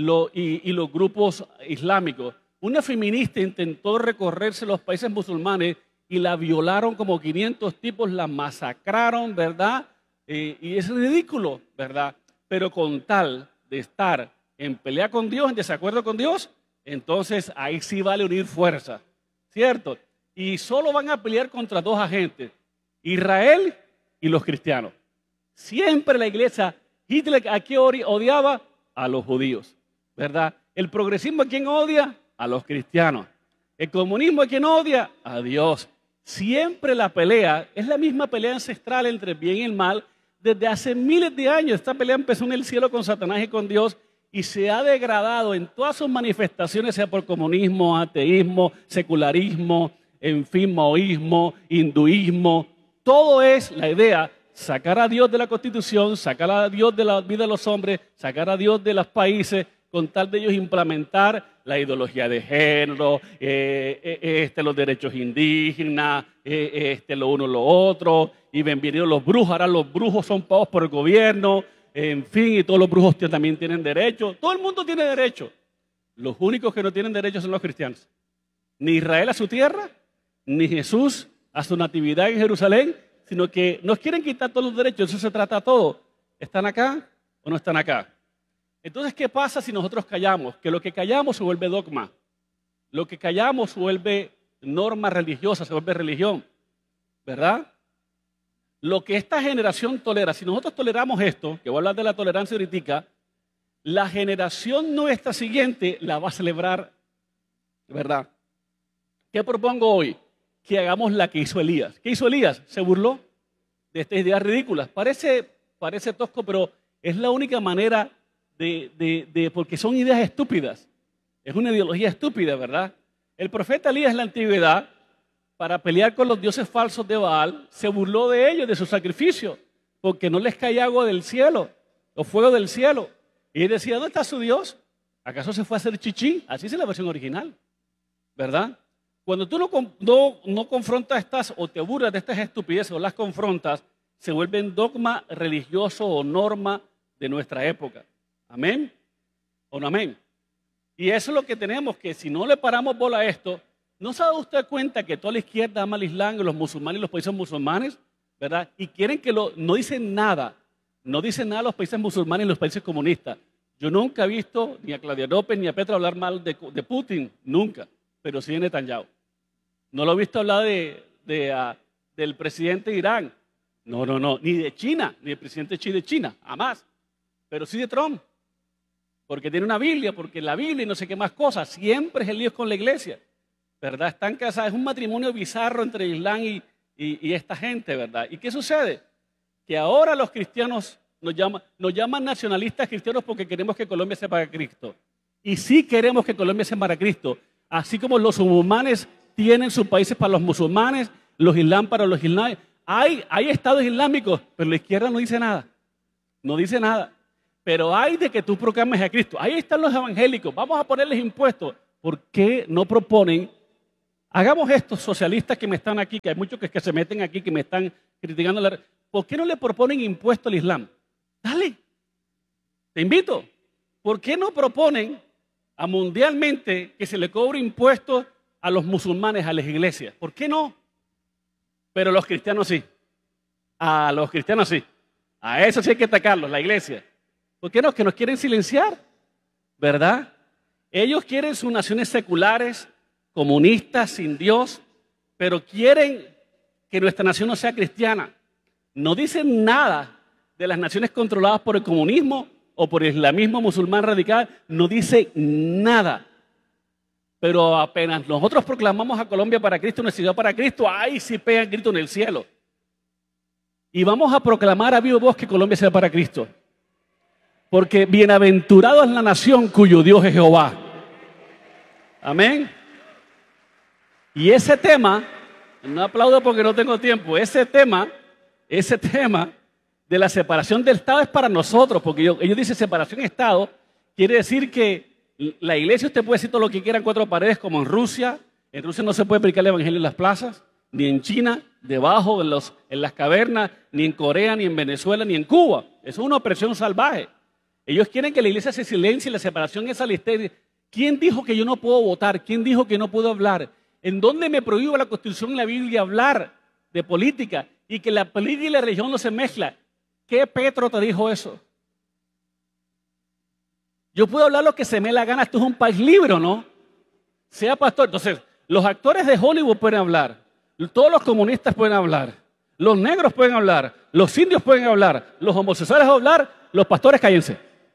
y los grupos islámicos. Una feminista intentó recorrerse los países musulmanes y la violaron como 500 tipos, la masacraron, ¿verdad? Y es ridículo, ¿verdad? Pero con tal de estar en pelea con Dios, en desacuerdo con Dios, entonces ahí sí vale unir fuerzas, ¿cierto? Y solo van a pelear contra dos agentes, Israel y los cristianos. Siempre la iglesia, Hitler ¿a qué odiaba? A los judíos, ¿verdad? El progresismo ¿a quién odia? A los cristianos. El comunismo ¿a quién odia? A Dios. Siempre la pelea es la misma pelea ancestral entre el bien y el mal desde hace miles de años. Esta pelea empezó en el cielo con Satanás y con Dios y se ha degradado en todas sus manifestaciones, sea por comunismo, ateísmo, secularismo, en fin, maoísmo, hinduismo. Todo es la idea, sacar a Dios de la Constitución, sacar a Dios de la vida de los hombres, sacar a Dios de los países, con tal de ellos implementar la ideología de género, los derechos indígenas, lo uno, lo otro, y bienvenidos los brujos. Ahora los brujos son pagados por el gobierno, en fin, y todos los brujos también tienen derecho. Todo el mundo tiene derecho. Los únicos que no tienen derecho son los cristianos. Ni Israel a su tierra, ni Jesús a su natividad en Jerusalén, sino que nos quieren quitar todos los derechos. Eso se trata todo. ¿Están acá o no están acá? Entonces, ¿qué pasa si nosotros callamos? Que lo que callamos se vuelve dogma. Lo que callamos se vuelve norma religiosa, se vuelve religión, ¿verdad? Lo que esta generación tolera, si nosotros toleramos esto, que voy a hablar de la tolerancia ahorita, la generación nuestra siguiente la va a celebrar, ¿verdad? ¿Qué propongo hoy? Que hagamos la que hizo Elías. ¿Qué hizo Elías? Se burló de estas ideas ridículas. Parece tosco, pero es la única manera porque son ideas estúpidas. Es una ideología estúpida, ¿verdad? El profeta Elías en la antigüedad, para pelear con los dioses falsos de Baal, se burló de ellos, de su sacrificio, porque no les caía agua del cielo, o fuego del cielo. Y él decía, ¿dónde está su Dios? ¿Acaso se fue a hacer chichi? Así es la versión original, ¿verdad? Cuando tú no confrontas estas, o te burlas de estas estupideces, o las confrontas, se vuelven dogma religioso o norma de nuestra época. ¿Amén? ¿O no amén? Y eso es lo que tenemos, que si no le paramos bola a esto, ¿no se da usted cuenta que toda la izquierda ama al Islam, los musulmanes y los países musulmanes? ¿Verdad? Y quieren que no dicen nada los países musulmanes y los países comunistas. Yo nunca he visto ni a Claudia López ni a Petro hablar mal de Putin, nunca, pero sí de Netanyahu. No lo he visto hablar del presidente de Irán, no, ni de China, ni del presidente de China, jamás, pero sí de Trump. Porque tiene una Biblia, porque la Biblia y no sé qué más cosas. Siempre es el lío con la iglesia, ¿verdad? Están casados, es un matrimonio bizarro entre Islam y esta gente, ¿verdad? ¿Y qué sucede? Que ahora los cristianos nos llaman nacionalistas cristianos porque queremos que Colombia sea para Cristo. Y sí queremos que Colombia sea para Cristo. Así como los musulmanes tienen sus países para los musulmanes, los islam para los islámicos. Hay estados islámicos, pero la izquierda no dice nada. No dice nada. Pero hay de que tú proclames a Cristo. Ahí están los evangélicos. Vamos a ponerles impuestos. ¿Por qué no proponen? Hagamos estos socialistas que me están aquí, que hay muchos que se meten aquí, que me están criticando. ¿Por qué no le proponen impuesto al Islam? Dale. Te invito. ¿Por qué no proponen mundialmente que se le cobre impuestos a los musulmanes, a las iglesias? ¿Por qué no? Pero los cristianos sí. A los cristianos sí. A eso sí hay que atacarlos, la iglesia. ¿Por qué no? Que nos quieren silenciar, ¿verdad? Ellos quieren sus naciones seculares, comunistas, sin Dios, pero quieren que nuestra nación no sea cristiana. No dicen nada de las naciones controladas por el comunismo o por el islamismo musulmán radical, no dice nada. Pero apenas nosotros proclamamos a Colombia para Cristo, una ciudad para Cristo, ¡ay, sí pegan grito en el cielo! Y vamos a proclamar a viva voz que Colombia sea para Cristo. Porque bienaventurado es la nación cuyo Dios es Jehová. Amén. Y ese tema, no aplaudo porque no tengo tiempo, ese tema de la separación del Estado es para nosotros, porque ellos dicen separación de Estado, quiere decir que la iglesia, usted puede decir todo lo que quiera en cuatro paredes, como en Rusia. En Rusia no se puede predicar el evangelio en las plazas, ni en China, debajo, en las cavernas, ni en Corea, ni en Venezuela, ni en Cuba. Eso es una opresión salvaje. Ellos quieren que la iglesia se silencie, la separación es al exterior. ¿Quién dijo que yo no puedo votar? ¿Quién dijo que no puedo hablar? ¿En dónde me prohíbe la Constitución y la Biblia hablar de política? Y que la política y la religión no se mezclan. ¿Qué Petro te dijo eso? Yo puedo hablar lo que se me la gana, esto es un país libre, ¿no? Sea pastor. Entonces, los actores de Hollywood pueden hablar, todos los comunistas pueden hablar, los negros pueden hablar, los indios pueden hablar, los homosexuales pueden hablar, los pastores cállense.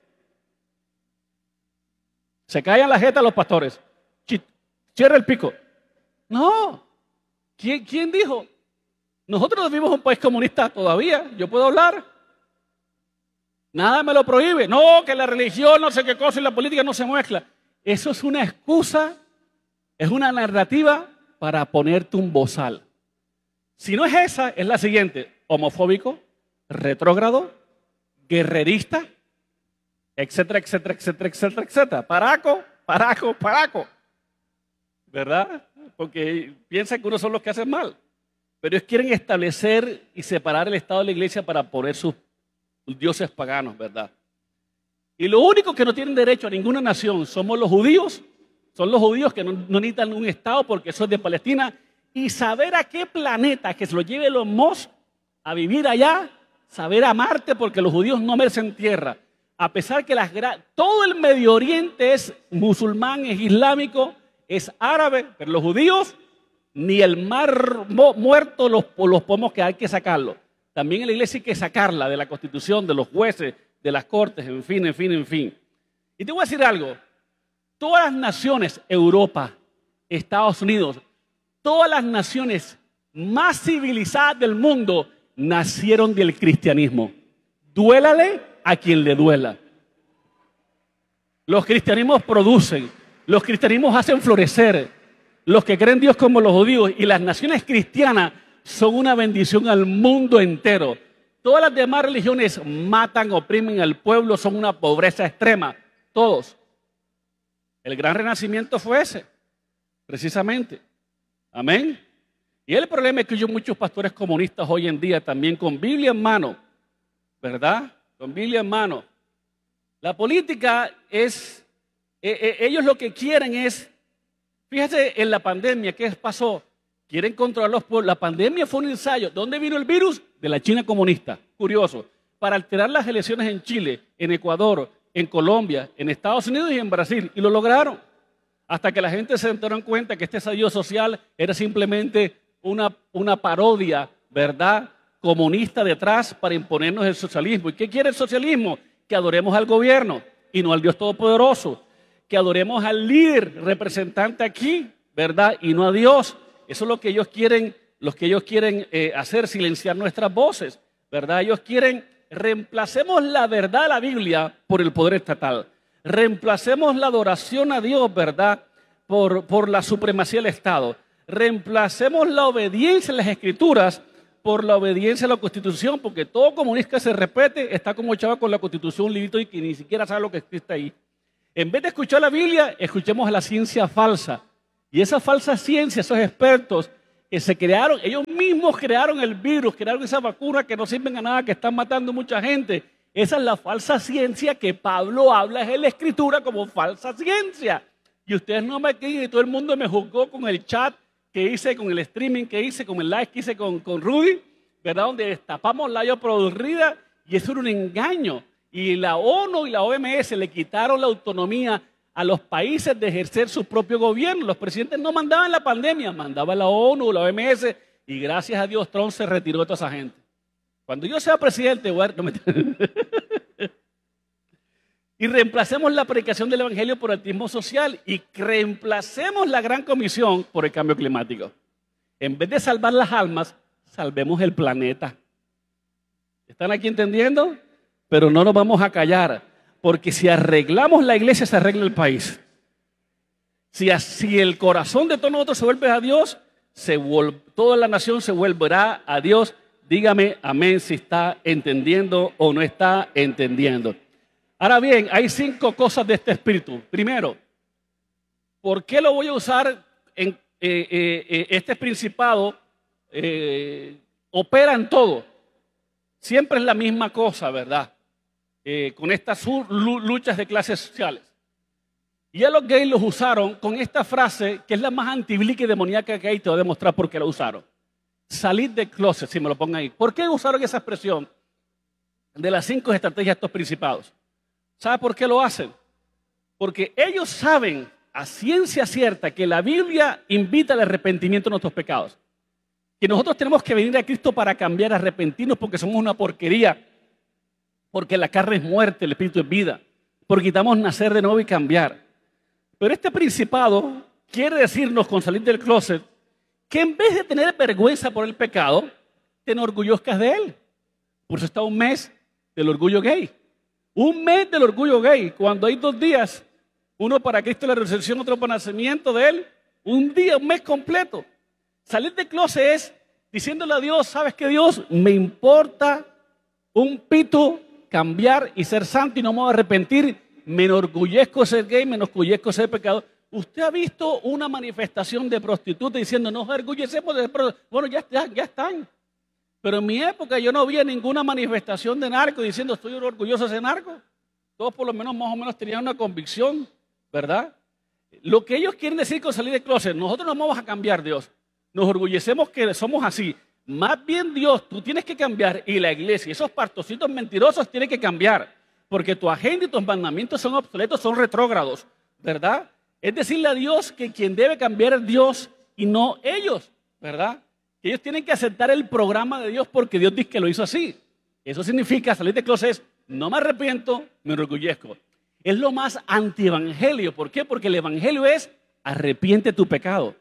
Se callan la jeta los pastores. Cierra el pico. No. ¿Quién dijo? Nosotros vivimos en un país comunista todavía. Yo puedo hablar. Nada me lo prohíbe. No, que la religión, no sé qué cosa, y la política no se mezcla. Eso es una excusa, es una narrativa para ponerte un bozal. Si no es esa, es la siguiente. Homofóbico, retrógrado, guerrerista, etcétera, etcétera, etcétera, etcétera, etcétera. Paraco. ¿Verdad? Porque piensan que unos son los que hacen mal. Pero ellos quieren establecer y separar el Estado de la iglesia para poner sus dioses paganos, ¿verdad? Y lo único que no tienen derecho a ninguna nación somos los judíos. Son los judíos que no necesitan un Estado porque eso es de Palestina. Y saber a qué planeta que se lo lleve Elon Musk a vivir allá, saber a Marte porque los judíos no merecen tierra. A pesar que todo el Medio Oriente es musulmán, es islámico, es árabe, pero los judíos ni el mar muerto los podemos que hay que sacarlo. También en la iglesia hay que sacarla de la constitución, de los jueces, de las cortes, en fin. Y te voy a decir algo. Todas las naciones, Europa, Estados Unidos, todas las naciones más civilizadas del mundo nacieron del cristianismo. Duélale a quien le duela. Los cristianismos producen, los cristianismos hacen florecer. Los que creen en Dios como los judíos y las naciones cristianas son una bendición al mundo entero. Todas las demás religiones matan, oprimen al pueblo, son una pobreza extrema. Todos. El gran renacimiento fue ese, precisamente. Amén. Y el problema es que yo muchos pastores comunistas hoy en día también con Biblia en mano, ¿verdad? Con Biblia en mano. La política es, ellos lo que quieren es, fíjate en la pandemia, ¿qué pasó? Quieren controlar los pueblos. La pandemia fue un ensayo. ¿Dónde vino el virus? De la China comunista. Curioso. Para alterar las elecciones en Chile, en Ecuador, en Colombia, en Estados Unidos y en Brasil. Y lo lograron. Hasta que la gente se enteró en cuenta que este estallido social era simplemente una parodia, ¿verdad?, comunista detrás para imponernos el socialismo. ¿Y qué quiere el socialismo? Que adoremos al gobierno y no al Dios Todopoderoso. Que adoremos al líder representante aquí, ¿verdad?, y no a Dios. Eso es lo que ellos quieren, hacer, silenciar nuestras voces, ¿verdad? Ellos quieren, reemplacemos la verdad de la Biblia por el poder estatal. Reemplacemos la adoración a Dios, ¿verdad?, por la supremacía del Estado. Reemplacemos la obediencia a las Escrituras por la obediencia a la Constitución, porque todo comunista que se respete está como echado con la Constitución, un librito y que ni siquiera sabe lo que existe ahí. En vez de escuchar la Biblia, escuchemos a la ciencia falsa. Y esa falsa ciencia, esos expertos que se crearon, ellos mismos crearon el virus, crearon esa vacuna que no sirven a nada, que están matando mucha gente. Esa es la falsa ciencia que Pablo habla en la Escritura como falsa ciencia. Y ustedes no me creen y todo el mundo me juzgó con el chat que hice, con el streaming que hice, con el live que hice con Rudy, ¿verdad? Donde destapamos la olla podrida y eso era un engaño. Y la ONU y la OMS le quitaron la autonomía a los países de ejercer su propio gobierno. Los presidentes no mandaban la pandemia, mandaba la ONU, la OMS, y gracias a Dios Trump se retiró de toda esa gente. Cuando yo sea presidente, y reemplacemos la predicación del evangelio por el activismo social y reemplacemos la gran comisión por el cambio climático. En vez de salvar las almas, salvemos el planeta. ¿Están aquí entendiendo? Pero no nos vamos a callar, porque si arreglamos la iglesia, se arregla el país. Si el corazón de todos nosotros se vuelve a Dios, toda la nación se volverá a Dios. Dígame amén si está entendiendo o no está entendiendo. Ahora bien, hay 5 cosas de este espíritu. Primero, ¿por qué lo voy a usar en este principado? Opera en todo. Siempre es la misma cosa, ¿verdad? Con estas luchas de clases sociales. Y a los gays los usaron con esta frase, que es la más antibíblica y demoníaca que hay, te voy a demostrar por qué la usaron. Salir del closet, si me lo pongan ahí. ¿Por qué usaron esa expresión de las 5 estrategias de estos principados? ¿Sabe por qué lo hacen? Porque ellos saben a ciencia cierta que la Biblia invita al arrepentimiento de nuestros pecados. Que nosotros tenemos que venir a Cristo para cambiar, arrepentirnos porque somos una porquería. Porque la carne es muerte, el espíritu es vida. Porque quitamos nacer de nuevo y cambiar. Pero este principado quiere decirnos con salir del closet que en vez de tener vergüenza por el pecado, te enorgullezcas de él. Por eso está un mes del orgullo gay. Un mes del orgullo gay, cuando hay 2 días, uno para Cristo la resurrección, otro para el nacimiento de él, un día, un mes completo. Salir del closet es diciéndole a Dios, ¿sabes qué, Dios? Me importa un pito cambiar y ser santo y no me voy a arrepentir. Me enorgullezco de ser gay, me enorgullezco de ser pecador. ¿Usted ha visto una manifestación de prostitutas diciendo, nos orgullecemos de... Bueno, ya están. Pero en mi época yo no vi ninguna manifestación de narco diciendo, estoy orgulloso de ser narco. Todos por lo menos más o menos tenían una convicción, ¿verdad? Lo que ellos quieren decir con salir del closet, nosotros no vamos a cambiar, Dios. Nos orgullecemos que somos así. Más bien, Dios, tú tienes que cambiar y la iglesia, esos pastorcitos mentirosos tienen que cambiar. Porque tu agenda y tus mandamientos son obsoletos, son retrógrados, ¿verdad? Es decirle a Dios que quien debe cambiar es Dios y no ellos, ¿verdad? Que ellos tienen que aceptar el programa de Dios porque Dios dice que lo hizo así. Eso significa salir de closet, no me arrepiento, me enorgullezco. Es lo más antievangelio. ¿Por qué? Porque el evangelio es arrepiente tu pecado.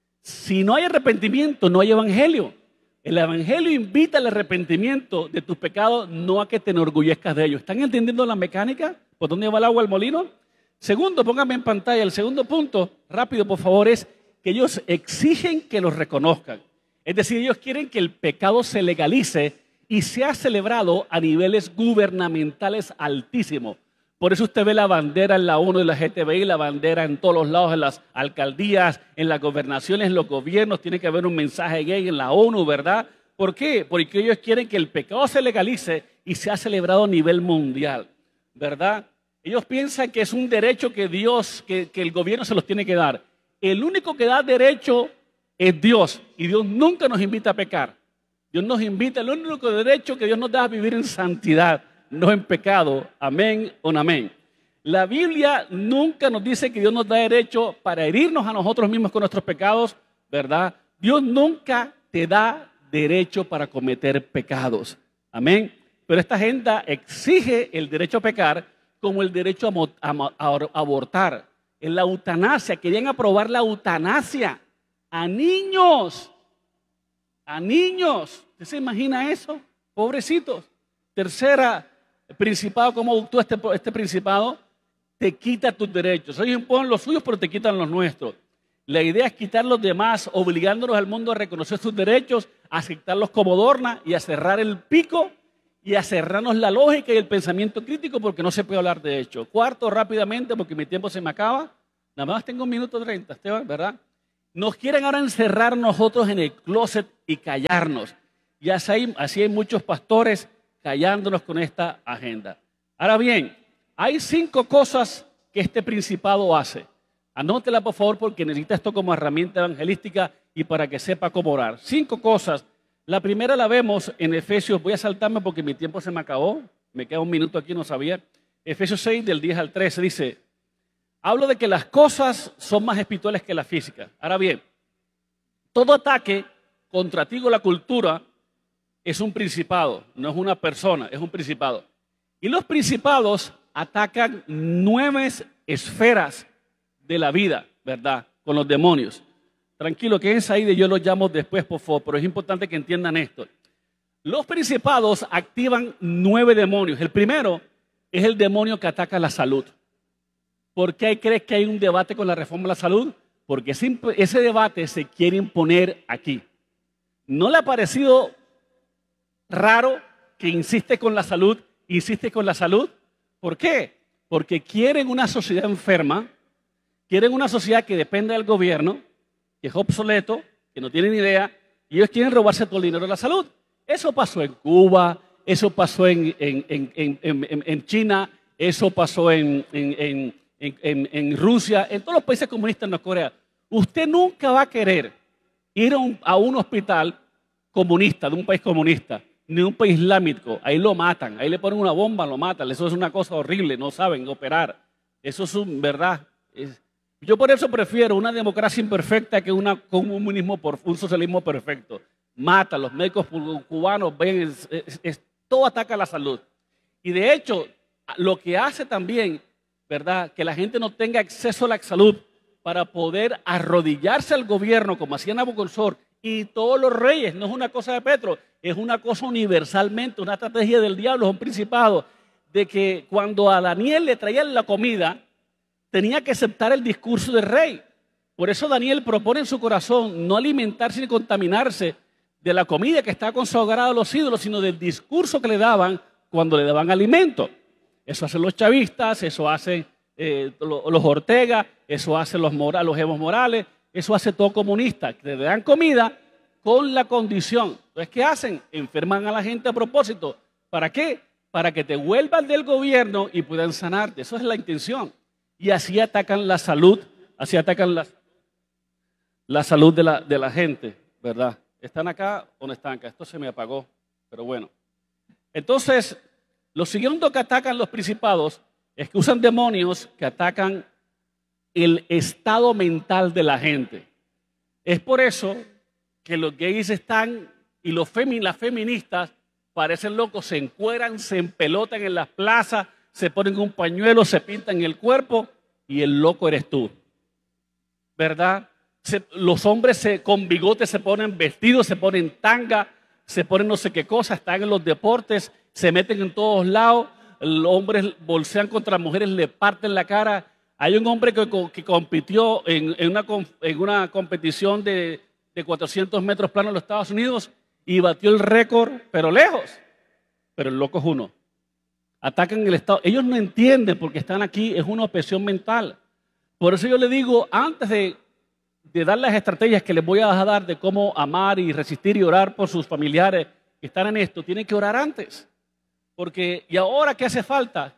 Si no hay arrepentimiento, no hay evangelio. El evangelio invita al arrepentimiento de tus pecados, no a que te enorgullezcas de ellos. ¿Están entendiendo la mecánica? ¿Por dónde va el agua al molino? Segundo, pónganme en pantalla, el segundo punto, rápido por favor, es que ellos exigen que los reconozcan. Es decir, ellos quieren que el pecado se legalice y sea celebrado a niveles gubernamentales altísimos. Por eso usted ve la bandera en la ONU, en la GTBI, la bandera en todos los lados, en las alcaldías, en las gobernaciones, en los gobiernos. Tiene que haber un mensaje gay en la ONU, ¿verdad? ¿Por qué? Porque ellos quieren que el pecado se legalice y sea celebrado a nivel mundial, ¿verdad? Ellos piensan que es un derecho que Dios, que el gobierno se los tiene que dar. El único que da derecho es Dios y Dios nunca nos invita a pecar. Dios nos invita, el único derecho que Dios nos da a vivir en santidad, no en pecado. Amén o no amén. La Biblia nunca nos dice que Dios nos da derecho para herirnos a nosotros mismos con nuestros pecados, ¿verdad? Dios nunca te da derecho para cometer pecados. Amén. Pero esta agenda exige el derecho a pecar como el derecho a abortar. En la eutanasia, querían aprobar la eutanasia a niños. A niños. ¿Usted se imagina eso? Pobrecitos. Tercera, principado, ¿cómo actúa este principado? Te quita tus derechos. Ellos imponen los suyos, pero te quitan los nuestros. La idea es quitar los demás, obligándonos al mundo a reconocer sus derechos, a aceptarlos como dorna y a cerrar el pico y a cerrarnos la lógica y el pensamiento crítico porque no se puede hablar de hecho. Cuarto, rápidamente, porque mi tiempo se me acaba. Nada más tengo 1:30, Esteban, ¿verdad? Nos quieren ahora encerrar nosotros en el closet y callarnos. Y así hay muchos pastores callándonos con esta agenda. Ahora bien, hay 5 cosas que este principado hace. Anótela, por favor, porque necesita esto como herramienta evangelística y para que sepa cómo orar. 5 cosas. La primera la vemos en Efesios. Voy a saltarme porque mi tiempo se me acabó. Me queda 1 minuto aquí, no sabía. Efesios 6, del 10 al 13, dice: hablo de que las cosas son más espirituales que la física. Ahora bien, todo ataque contra ti o la cultura es un principado, no es una persona, es un principado. Y los principados atacan 9 esferas de la vida, ¿verdad? Con los demonios. Tranquilo, quédense ahí, yo los llamo después, por favor, pero es importante que entiendan esto. Los principados activan 9 demonios. El primero es el demonio que ataca la salud. ¿Por qué crees que hay un debate con la reforma de la salud? Porque ese debate se quiere imponer aquí. ¿No le ha parecido raro que insiste con la salud? ¿Por qué? Porque quieren una sociedad enferma, quieren una sociedad que depende del gobierno, que es obsoleto, que no tiene ni idea, y ellos quieren robarse todo el dinero de la salud. Eso pasó en Cuba, eso pasó en China, eso pasó en Rusia, en todos los países comunistas, en Corea. Usted nunca va a querer ir a un hospital comunista, de un país comunista, ni de un país islámico. Ahí lo matan, ahí le ponen una bomba, lo matan. Eso es una cosa horrible, no saben operar. Eso es verdad. Yo por eso prefiero una democracia imperfecta que un socialismo perfecto. Mata, los médicos cubanos ven, todo ataca a la salud. Y de hecho, lo que hace también, ¿verdad?, que la gente no tenga acceso a la salud para poder arrodillarse al gobierno, como hacía Nabucodonosor y todos los reyes, no es una cosa de Petro, es una cosa universalmente, una estrategia del diablo, es un principado, de que cuando a Daniel le traían la comida, tenía que aceptar el discurso del rey. Por eso Daniel propone en su corazón no alimentarse ni contaminarse de la comida que está consagrada a los ídolos, sino del discurso que le daban cuando le daban alimento. Eso hacen los chavistas, eso hacen los Ortega, eso hacen los Evo Morales, eso hace todo comunista, que le dan comida con la condición. Entonces, ¿qué hacen? Enferman a la gente a propósito. ¿Para qué? Para que te vuelvan del gobierno y puedan sanarte. Eso es la intención. Y así atacan la salud, así atacan la salud de la gente, ¿verdad? ¿Están acá o no están acá? Esto se me apagó, pero bueno. Entonces, lo siguiente que atacan los principados es que usan demonios que atacan el estado mental de la gente. Es por eso que los gays están y las feministas parecen locos, se encueran, se empelotan en las plazas, se ponen un pañuelo, se pintan el cuerpo y el loco eres tú, ¿verdad? Los hombres con bigotes se ponen vestidos, se ponen tanga, se ponen no sé qué cosa, están en los deportes, se meten en todos lados, los hombres bolsean contra mujeres, le parten la cara. Hay un hombre que compitió en una competición de 400 metros plano en los Estados Unidos y batió el récord, pero lejos. Pero el loco es uno. Atacan el Estado. Ellos no entienden porque están aquí, es una opresión mental. Por eso yo le digo, antes de dar las estrategias que les voy a dar de cómo amar y resistir y orar por sus familiares que están en esto, tienen que orar antes. Porque, ¿y ahora qué hace falta?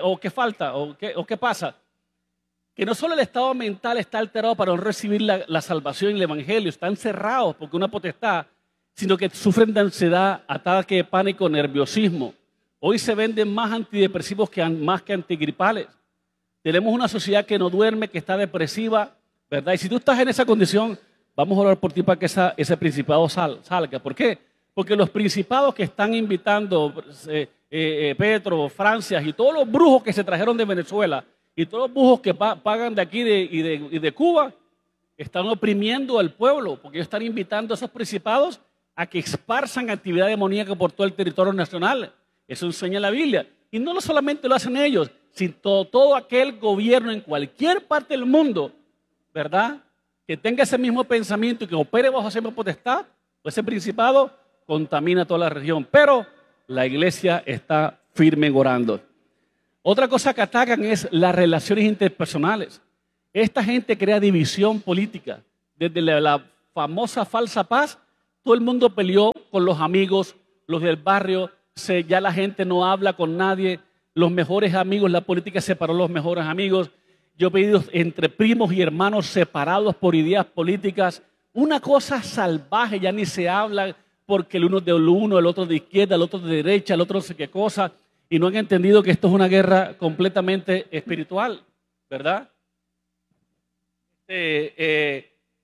¿Qué pasa? Que no solo el estado mental está alterado para no recibir la salvación y el evangelio, están cerrados porque una potestad, sino que sufren de ansiedad, ataque de pánico, nerviosismo. Hoy se venden más antidepresivos más que antigripales. Tenemos una sociedad que no duerme, que está depresiva, ¿verdad? Y si tú estás en esa condición, vamos a orar por ti para que ese principado salga. ¿Por qué? Porque los principados que están invitando, Petro, Francia y todos los brujos que se trajeron de Venezuela y todos los brujos que pagan de aquí y de Cuba, están oprimiendo al pueblo porque ellos están invitando a esos principados a que esparzan actividad demoníaca por todo el territorio nacional. Eso enseña la Biblia. Y no solamente lo hacen ellos, sino todo aquel gobierno en cualquier parte del mundo, ¿verdad?, que tenga ese mismo pensamiento y que opere bajo esa misma potestad, o ese principado, contamina toda la región. Pero la iglesia está firme orando. Otra cosa que atacan es las relaciones interpersonales. Esta gente crea división política. Desde la famosa falsa paz, todo el mundo peleó con los amigos, los del barrio, ya la gente no habla con nadie, los mejores amigos, la política separó los mejores amigos. Yo he pedido entre primos y hermanos separados por ideas políticas. Una cosa salvaje, ya ni se habla porque el uno es de uno, el otro de izquierda, el otro de derecha, el otro no sé qué cosa. Y no han entendido que esto es una guerra completamente espiritual, ¿verdad?